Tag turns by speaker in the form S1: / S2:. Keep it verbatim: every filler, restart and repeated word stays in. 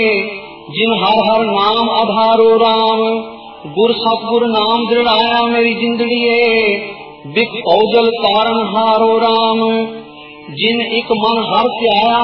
S1: जिन हर हर नाम आधारो राम, गुर सतगुर नाम दृढ़ाया मेरी जिंदड़िए, बिक औजल कारण हारो राम। जिन एक मन हर त्याया